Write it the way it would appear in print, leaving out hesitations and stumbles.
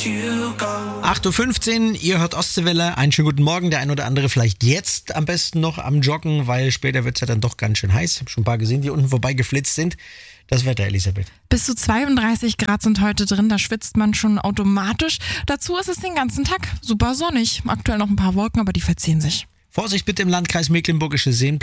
8:15 Uhr, ihr hört Ostseewelle. Einen schönen guten Morgen. Der ein oder andere vielleicht jetzt am besten noch am Joggen, weil später wird es ja dann doch ganz schön heiß. Ich habe schon ein paar gesehen, die unten vorbei geflitzt sind. Das Wetter, Elisabeth. Bis zu 32 Grad sind heute drin, da schwitzt man schon automatisch. Dazu ist es den ganzen Tag super sonnig. Aktuell noch ein paar Wolken, aber die verziehen sich. Vorsicht bitte im Landkreis Mecklenburgische Seenplatte.